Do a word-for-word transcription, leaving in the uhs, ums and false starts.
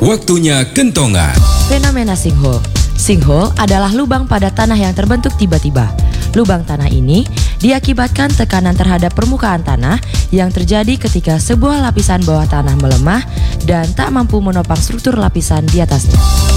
Waktunya kentongan. Fenomena sinkhole. Sinkhole adalah lubang pada tanah yang terbentuk tiba-tiba. Lubang tanah ini diakibatkan tekanan terhadap permukaan tanah yang terjadi ketika sebuah lapisan bawah tanah melemah dan tak mampu menopang struktur lapisan di atasnya.